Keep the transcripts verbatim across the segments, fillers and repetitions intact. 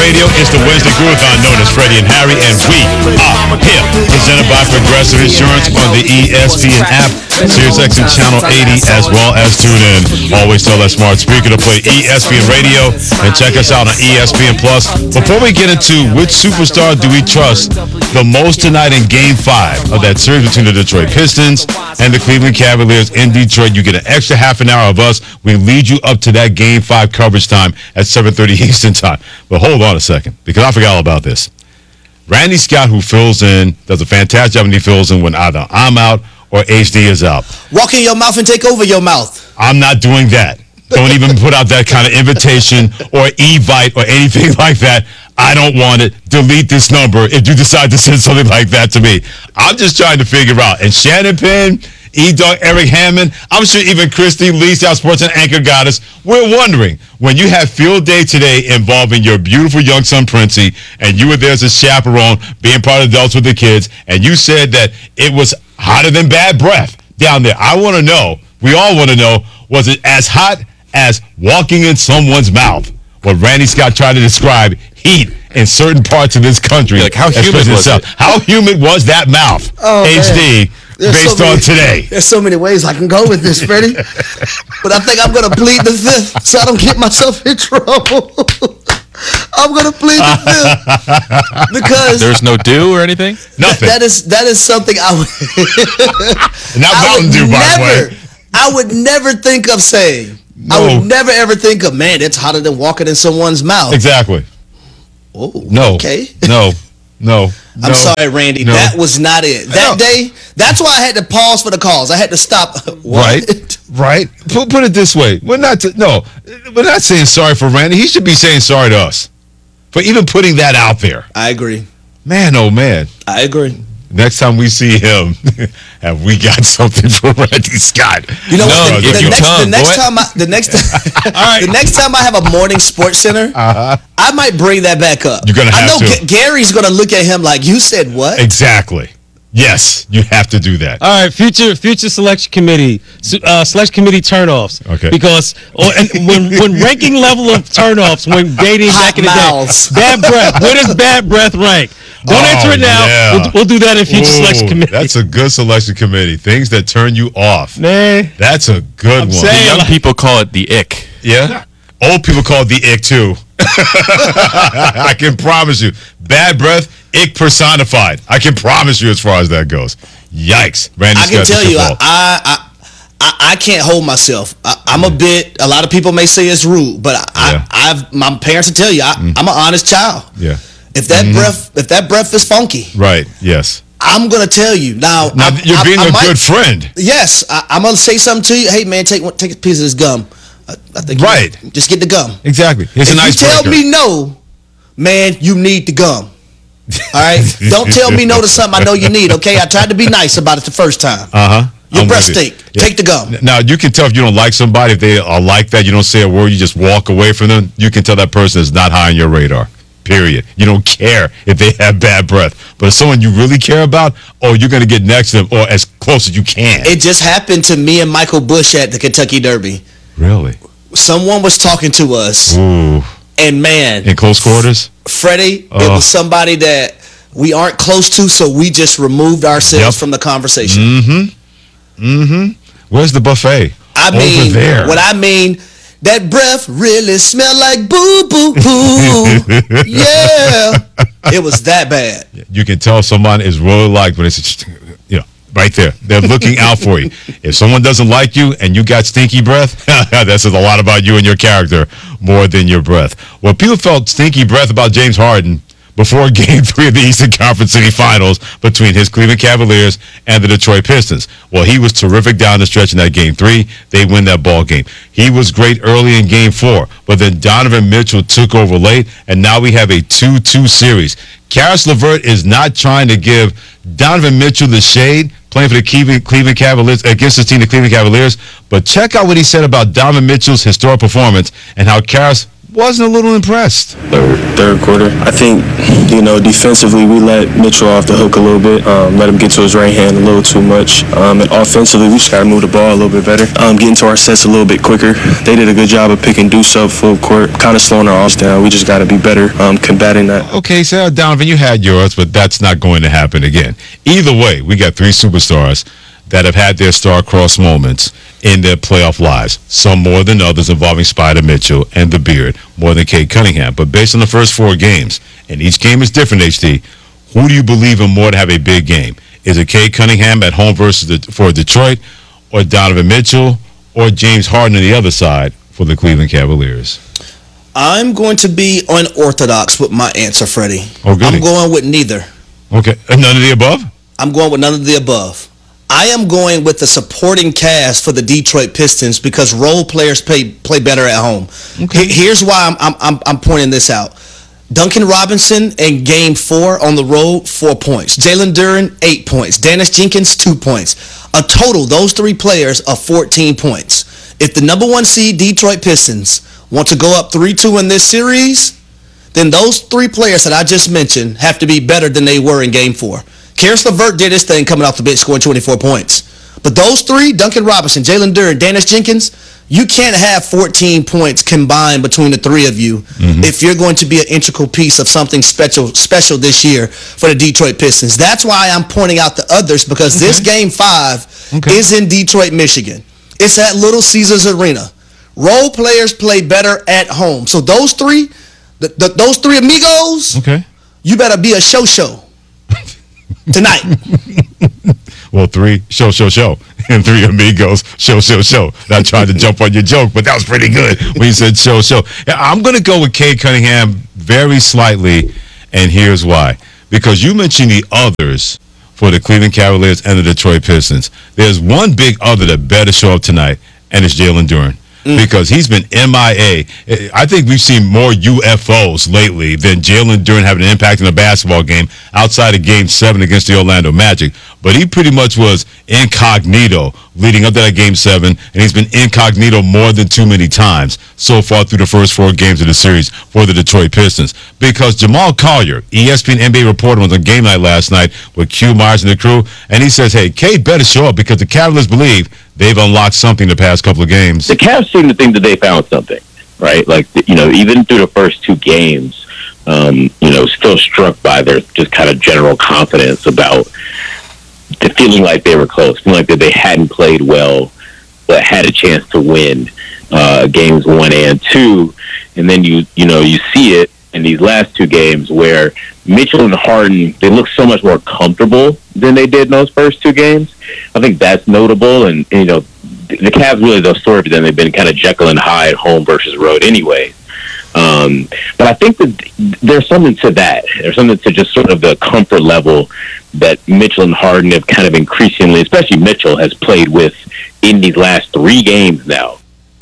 Radio. It's the Wednesday Groove-Thon known as Freddie and Harry, and we are here. Presented by Progressive Insurance on the E S P N app, SiriusXM Channel eighty, as well as TuneIn. Always tell that smart speaker to play E S P N Radio and check us out on E S P N Plus. Before we get into which superstar do we trust the most tonight in Game five of that series between the Detroit Pistons and the Cleveland Cavaliers in Detroit, you get an extra half an hour of us. We lead you up to that Game five coverage time at seven thirty Eastern Time. But hold on a second, because I forgot all about this. Randy Scott, who fills in, does a fantastic job when he fills in when either I'm out or H D is out. Walk in your mouth and take over your mouth. I'm not doing that. Don't even put out that kind of invitation or evite or anything like that. I don't want it. Delete this number if you decide to send something like that to me. I'm just trying to figure out. And Shannon Penn, E-Dog, Eric Hammond, I'm sure even Christy Lee, South Sports and Anchor Goddess, we're wondering, when you had field day today involving your beautiful young son, Princey, and you were there as a chaperone, being part of adults with the kids, and you said that it was hotter than bad breath down there. I want to know, we all want to know, was it as hot as walking in someone's mouth? What Randy Scott tried to describe heat in certain parts of this country. Like, how humid was it? How humid was that mouth? Oh, H D, There's based so many, on today. There's so many ways I can go with this, Freddie. But I think I'm going to plead the fifth so I don't get myself in trouble. I'm going to plead the fifth because there's no dew or anything? Nothing. That, that is that is something I would Not Mountain Dew, by the way. I would never think of saying. No. I would never ever think of, man, it's hotter than walking in someone's mouth. Exactly. Oh, No. okay. No. No. I'm no, sorry, Randy. no. That was not it. That No. day, that's why I had to pause for the calls. I had to stop. What? Right. Right. Put, put it this way. We're not, to, no, we're not saying sorry for Randy. He should be saying sorry to us for even putting that out there. I agree. Man, oh, man. I agree. Next time we see him, have we got something for Randy Scott? You know no, what? The, if the, you next, come, the next boy. time, I, the next, right. the next time I have a morning sports center, Uh-huh. I might bring that back up. You're gonna I have know to. G- Gary's gonna look at him like, you said what? Exactly. Yes, you have to do that. All right, future future selection committee, uh, selection committee turnoffs. Okay. Because or, and when when ranking level of turnoffs when dating Hot back in the mouths. day, bad breath. Where does bad breath rank? Don't Oh, answer it now. yeah. We'll, we'll do that in future Ooh, selection committee. That's a good selection committee. Things that turn you off. Man, That's a good I'm one. saying- Young like- people call it the ick. Yeah. Old people call it the ick too. I can promise you. Bad breath, ick personified. I can promise you as far as that goes. Yikes. Randy I can Scott, tell it's you, your I, fault. I, I, I can't hold myself. I, I'm a bit. A lot of people may say it's rude, but I, Yeah. I've my parents will tell you, I, I'm an honest child. Yeah. If that breath, if that breath is funky, Right. Yes. I'm gonna tell you now. Now, I, you're I- being I a might- good friend. Yes, I, I'm gonna say something to you. Hey, man, take one- take a piece of this gum. I, I think you- Right. just get the gum. Exactly. It's if a nice you tell breaker. me no, man, you need the gum. All right. Don't tell me no to something I know you need. Okay. I tried to be nice about it the first time. Uh huh. Your breath stink. Take the gum. Now, you can tell if you don't like somebody, if they are like that, you don't say a word, you just walk away from them. You can tell that person is not high on your radar. Period. You don't care if they have bad breath. But if someone you really care about, oh, you're going to get next to them or as close as you can. It just happened to me and Michael Bush at the Kentucky Derby. Really? Someone was talking to us, Ooh. and man, In close quarters? Freddie, it Oh. was somebody that we aren't close to, so we just removed ourselves Yep. from the conversation. Mm-hmm. Mm-hmm. Where's the buffet? I mean, Over there. what I mean, that breath really smelled like boo, boo, boo. Yeah. It was that bad. You can tell someone is really liked when it's, you know, right there. They're looking out for you. If someone doesn't like you and you got stinky breath, that says a lot about you and your character more than your breath. Well, people felt stinky breath about James Harden before Game three of the Eastern Conference semifinals between his Cleveland Cavaliers and the Detroit Pistons. Well, he was terrific down the stretch in that Game three. They win that ball game. He was great early in Game four, but then Donovan Mitchell took over late, and now we have a two two series. Karis LeVert is not trying to give Donovan Mitchell the shade, playing for the Cleveland, Cleveland Cavaliers, against his team, the Cleveland Cavaliers, but check out what he said about Donovan Mitchell's historic performance and how Karis wasn't a little impressed. Third, third quarter. I think, you know, defensively we let Mitchell off the hook a little bit, um, let him get to his right hand a little too much. Um, and offensively, we just got to move the ball a little bit better, um, get into our sets a little bit quicker. They did a good job of picking Deuce up full court, kind of slowing our offs down. We just got to be better um, combating that. Okay, so Donovan, you had yours, but that's not going to happen again. Either way, we got three superstars that have had their star-crossed moments in their playoff lives, some more than others involving Spider Mitchell and the Beard, more than Cade Cunningham. But based on the first four games, and each game is different, H D, who do you believe in more to have a big game? Is it Cade Cunningham at home versus the, for Detroit, or Donovan Mitchell, or James Harden on the other side for the Cleveland Cavaliers? I'm going to be unorthodox with my answer, Freddie. Oh, goody. I'm going with neither. Okay, none of the above? I'm going with none of the above. I am going with the supporting cast for the Detroit Pistons because role players play play better at home. Okay. Here's why I'm I'm I'm pointing this out. Duncan Robinson in Game Four on the road, four points. Jalen Duren, eight points. Dennis Jenkins, two points. A total, those three players are fourteen points. If the number one seed Detroit Pistons want to go up three two in this series, then those three players that I just mentioned have to be better than they were in Game Four. Karis LeVert did his thing coming off the bench, scoring twenty-four points. But those three, Duncan Robinson, Jalen Duren, Dennis Jenkins, you can't have fourteen points combined between the three of you mm-hmm. if you're going to be an integral piece of something special special this year for the Detroit Pistons. That's why I'm pointing out the others, because okay. this Game five okay. is in Detroit, Michigan. It's at Little Caesars Arena. Role players play better at home. So those three, the, the, those three amigos, okay. you better be a show-show. Tonight. Well, three, show, show, show. And three amigos, show, show, show. Not trying to jump on your joke, but that was pretty good when you said show, show. I'm going to go with Cade Cunningham very slightly, and here's why. Because you mentioned the others for the Cleveland Cavaliers and the Detroit Pistons. There's one big other that better show up tonight, and it's Jalen Duren. Mm. Because he's been M I A. I think we've seen more U F Os lately than Jalen Duren having an impact in a basketball game outside of Game seven against the Orlando Magic. But he pretty much was incognito leading up to that Game seven, and he's been incognito more than too many times so far through the first four games of the series for the Detroit Pistons. Because Jamal Collier, E S P N N B A reporter, was on game night last night with Q Myers and the crew, and he says, hey, Cade better show up because the Cavaliers believe they've unlocked something the past couple of games. The Cavs seem to think that they found something, right? Like, you know, even through the first two games, um, you know, still struck by their just kind of general confidence about the feeling like they were close, feeling like that they hadn't played well, but had a chance to win uh, games one and two. And then you, you know, you see it in these last two games where Mitchell and Harden, they look so much more comfortable than they did in those first two games. I think that's notable. And, you know, the Cavs really, the story for them, they've been kind of Jekyll and Hyde, home versus road anyway. Um, but I think that there's something to that. There's something to just sort of the comfort level that Mitchell and Harden have kind of increasingly, especially Mitchell, has played with in these last three games now.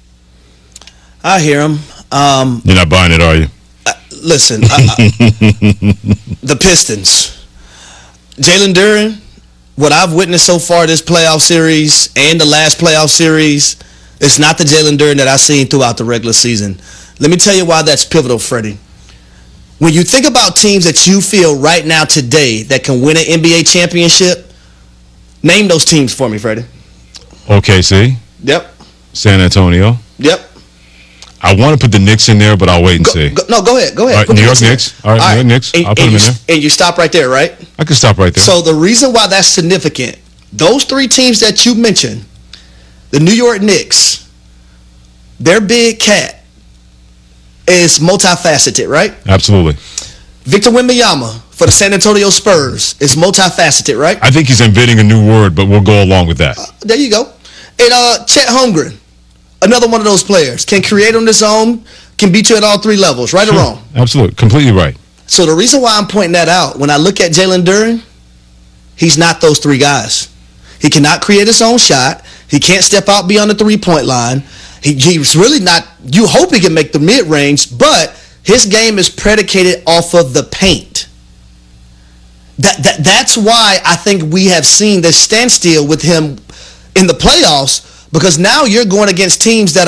I hear him. Um, You're not buying it, are you? Uh, listen, uh, the Pistons. Jalen Duren, what I've witnessed so far this playoff series and the last playoff series, it's not the Jalen Duren that I've seen throughout the regular season. Let me tell you why that's pivotal, Freddie. When you think about teams that you feel right now today that can win an N B A championship, name those teams for me, Freddie. O K C. Yep. San Antonio. Yep. I want to put the Knicks in there, but I'll wait and go, see. Go, no, go ahead. Go ahead. All right, New York Knicks. All right, All right, New York Knicks. And, I'll put and them you, in there. And you stop right there, right? I can stop right there. So the reason why that's significant, those three teams that you mentioned, the New York Knicks, their big cat is multifaceted, right? Absolutely. Victor Wembanyama for the San Antonio Spurs is multifaceted, right? I think he's inventing a new word, but we'll go along with that. Uh, there you go. And uh, Chet Holmgren, another one of those players, can create on his own, can beat you at all three levels, right sure. or wrong? Absolutely. Completely right. So the reason why I'm pointing that out, when I look at Jalen Duren, he's not those three guys. He cannot create his own shot. He can't step out beyond the three-point line. He, he's really not, you hope he can make the mid-range, but his game is predicated off of the paint. That, that That's why I think we have seen this standstill with him in the playoffs, because now you're going against teams that are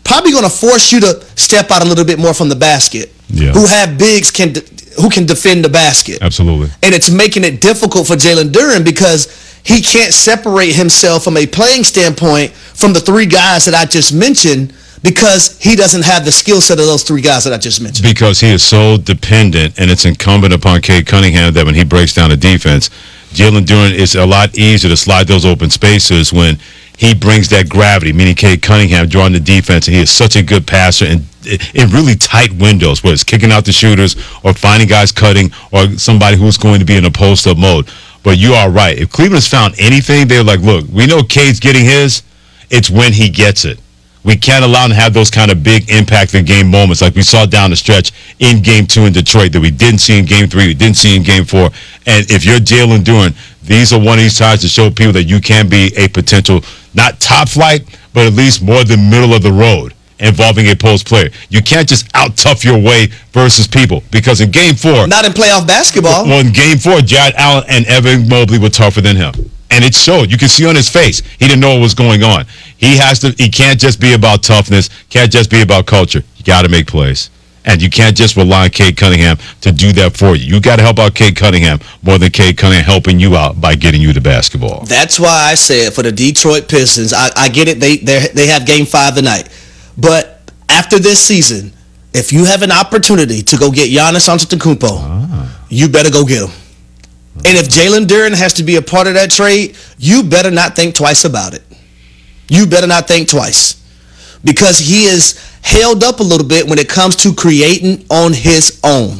probably going to force you to step out a little bit more from the basket. Yeah. Who have bigs can de- who can defend the basket. Absolutely. And it's making it difficult for Jalen Duren because he can't separate himself from a playing standpoint from the three guys that I just mentioned because he doesn't have the skill set of those three guys that I just mentioned. Because he is so dependent, and it's incumbent upon Cade Cunningham that when he breaks down the defense, Jalen Duren is a lot easier to slide those open spaces when he brings that gravity, meaning Cade Cunningham drawing the defense, and he is such a good passer and in really tight windows, whether it's kicking out the shooters or finding guys cutting or somebody who's going to be in a post-up mode. But you are right. If Cleveland has found anything, they're like, look, we know Cade's getting his. It's when he gets it. We can't allow him to have those kind of big impact in game moments like we saw down the stretch in game two in Detroit that we didn't see in game three, we didn't see in game four. And if you're Jalen Duren, these are one of these times to show people that you can be a potential, not top flight, but at least more than middle of the road involving a post player. You can't just out-tough your way versus people because in game four. Not in playoff basketball. Well, in game four, Jared Allen and Evan Mobley were tougher than him. And it showed. You can see on his face. He didn't know what was going on. He has to. He can't just be about toughness. Can't just be about culture. You got to make plays. And you can't just rely on Cade Cunningham to do that for you. You got to help out Cade Cunningham more than Cade Cunningham helping you out by getting you the basketball. That's why I said for the Detroit Pistons, I, I get it. They they have game five tonight. But after this season, if you have an opportunity to go get Giannis Antetokounmpo, ah. you better go get him. And if Jalen Duren has to be a part of that trade, you better not think twice about it. You better not think twice. Because he is held up a little bit when it comes to creating on his own.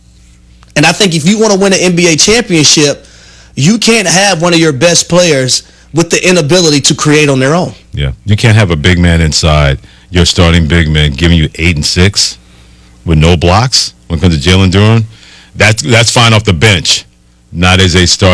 And I think if you want to win an N B A championship, you can't have one of your best players with the inability to create on their own. Yeah, you can't have a big man inside your starting big man giving you eight and six with no blocks when it comes to Jalen Duren. That's, that's fine off the bench. Not as a starter.